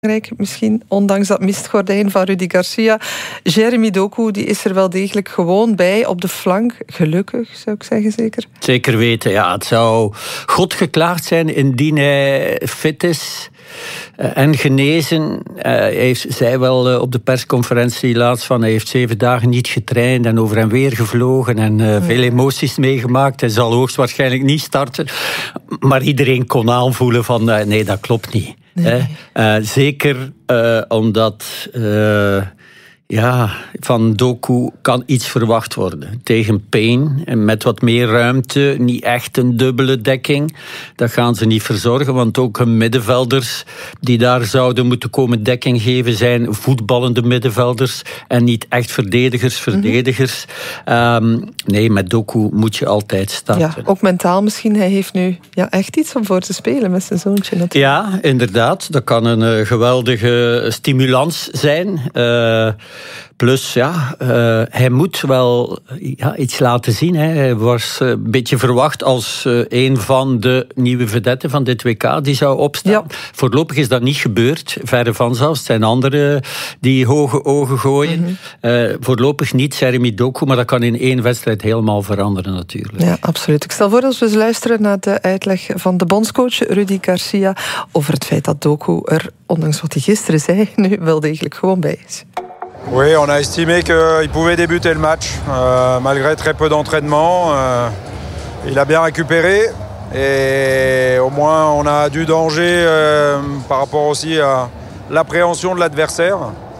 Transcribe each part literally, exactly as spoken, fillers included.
Misschien, ondanks dat mistgordijn van Rudy Garcia. Jeremy Doku, die is er wel degelijk gewoon bij op de flank. Gelukkig, zou ik zeggen, zeker. Zeker weten, ja. Het zou God geklaagd zijn indien hij fit is uh, en genezen. Uh, hij heeft, zei wel uh, op de persconferentie laatst van hij heeft zeven dagen niet getraind en over en weer gevlogen en uh, ja. veel emoties meegemaakt. Hij zal hoogstwaarschijnlijk niet starten. Maar iedereen kon aanvoelen van uh, nee, dat klopt niet. Nee. Uh, zeker uh, omdat uh, ja, van Doku kan iets verwacht worden. Tegen Payne en met wat meer ruimte, niet echt een dubbele dekking. Dat gaan ze niet verzorgen, want ook hun middenvelders die daar zouden moeten komen dekking geven zijn voetballende middenvelders en niet echt verdedigers, verdedigers. Mm-hmm. Um, nee, met Doku moet je altijd starten. Ja, ook mentaal misschien. Hij heeft nu ja, echt iets om voor te spelen met zijn zoontje natuurlijk. Ja, inderdaad. Dat kan een uh, geweldige stimulans zijn. Uh, Plus, ja, uh, hij moet wel ja, iets laten zien. Hè. Hij was uh, een beetje verwacht als uh, een van de nieuwe vedetten van dit W K die zou opstaan. Ja. Voorlopig is dat niet gebeurd, verre van zelfs. Het zijn anderen die hoge ogen gooien. Mm-hmm. Uh, voorlopig niet Jeremy Doku, maar dat kan in één wedstrijd helemaal veranderen natuurlijk. Ja, absoluut. Ik stel voor dat we eens luisteren naar de uitleg van de bondscoach Rudy Garcia over het feit dat Doku er, ondanks wat hij gisteren zei, nu wel degelijk gewoon bij is. Oui, on a estimé qu'il pouvait débuter le match, euh, malgré très peu d'entraînement. Euh, il a bien récupéré et au moins on a du danger euh, par rapport aussi à l'appréhension de l'adversaire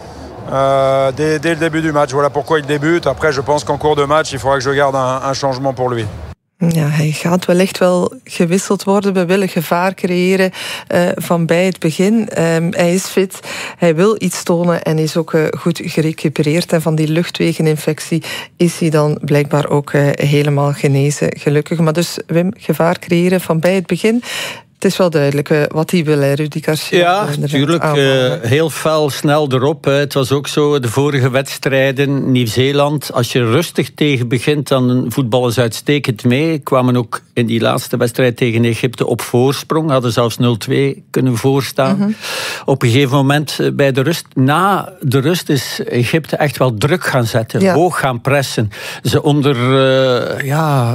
euh, dès, dès le début du match. Voilà pourquoi il débute. Après, je pense qu'en cours de match, il faudra que je garde un, un changement pour lui. Ja, hij gaat wellicht wel gewisseld worden. We willen gevaar creëren uh, van bij het begin. Um, hij is fit, hij wil iets tonen en is ook uh, goed gerecupereerd. En van die luchtwegeninfectie is hij dan blijkbaar ook uh, helemaal genezen, gelukkig. Maar dus, Wim, gevaar creëren van bij het begin. Het is wel duidelijk uh, wat hij wil, hè, Rudy Garcia. Ja, natuurlijk. Uh, heel fel, snel erop. Hè. Het was ook zo, de vorige wedstrijden, Nieuw-Zeeland. Als je rustig tegen begint, dan voetballen ze uitstekend mee. Kwamen ook in die laatste wedstrijd tegen Egypte op voorsprong. Hadden zelfs nul twee kunnen voorstaan. Mm-hmm. Op een gegeven moment bij de rust, na de rust is Egypte echt wel druk gaan zetten. Ja. Hoog gaan pressen. Ze onder, uh, ja...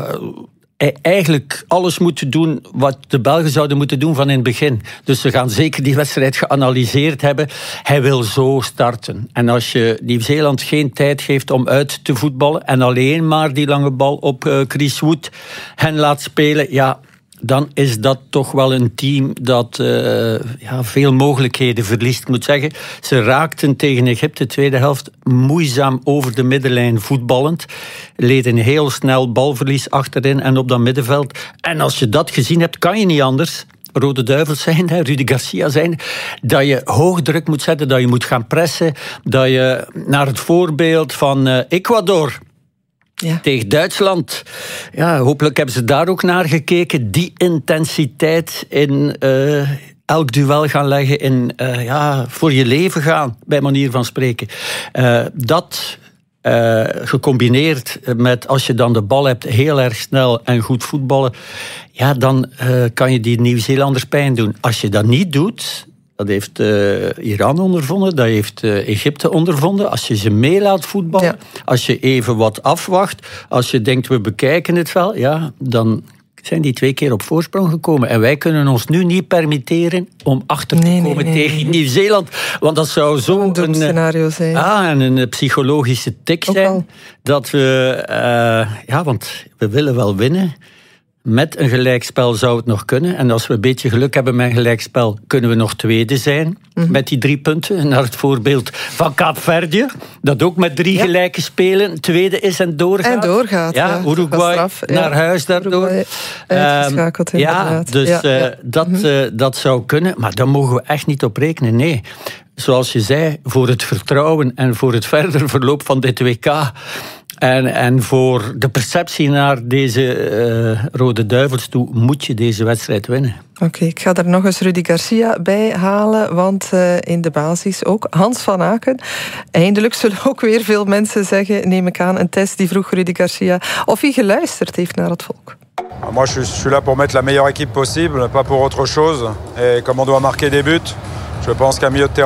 eigenlijk alles moeten doen wat de Belgen zouden moeten doen van in het begin. Dus ze gaan zeker die wedstrijd geanalyseerd hebben. Hij wil zo starten. En als je Nieuw-Zeeland geen tijd geeft om uit te voetballen en alleen maar die lange bal op uh, Chris Wood hen laat spelen, ja, dan is dat toch wel een team dat uh, ja, veel mogelijkheden verliest. Ik moet zeggen, ze raakten tegen Egypte tweede helft moeizaam over de middenlijn voetballend. Leden heel snel balverlies achterin en op dat middenveld. En als je dat gezien hebt, kan je niet anders. Rode Duivels zijn, Rudy Garcia zijn, dat je hoog druk moet zetten, dat je moet gaan pressen, dat je naar het voorbeeld van uh, Ecuador... Ja. Tegen Duitsland. Ja, hopelijk hebben ze daar ook naar gekeken. Die intensiteit in uh, elk duel gaan leggen. In uh, ja, voor je leven gaan, bij manier van spreken. Uh, dat uh, gecombineerd met als je dan de bal hebt, heel erg snel en goed voetballen. Ja, dan uh, kan je die Nieuw-Zeelanders pijn doen. Als je dat niet doet... Dat heeft uh, Iran ondervonden, dat heeft uh, Egypte ondervonden. Als je ze mee laat voetballen, ja. Als je even wat afwacht, als je denkt we bekijken het wel, ja, dan zijn die twee keer op voorsprong gekomen. En wij kunnen ons nu niet permitteren om achter te nee, komen nee, nee, tegen nee. Nieuw-Zeeland. Want dat zou zo een, een scenario zijn. Ah, en een psychologische tik zijn. Al. Dat we, uh, ja, want we willen wel winnen. Met een gelijkspel zou het nog kunnen. En als we een beetje geluk hebben met een gelijkspel, kunnen we nog tweede zijn. Mm-hmm. Met die drie punten. Naar het voorbeeld van Kaapverdië. Dat ook met drie ja. gelijke spelen tweede is en doorgaat. En doorgaat, ja. ja Uruguay straf, naar ja. huis daardoor. Uitgeschakeld, um, ja, dus ja, ja. Uh, dat, mm-hmm. uh, dat zou kunnen. Maar daar mogen we echt niet op rekenen, nee. Zoals je zei, voor het vertrouwen en voor het verder verloop van dit W K... En, en voor de perceptie naar deze uh, Rode Duivels toe moet je deze wedstrijd winnen. Oké, okay, ik ga er nog eens Rudy Garcia bij halen, want uh, in de basis ook Hans van Aken. Eindelijk zullen ook weer veel mensen zeggen, neem ik aan, een test die vroeg Rudy Garcia of hij geluisterd heeft naar het volk. Moi, je suis là pour mettre la meilleure équipe possible, pas pour autre chose. Et comme on doit marquer des buts, Je pense qu'un milieu de terrain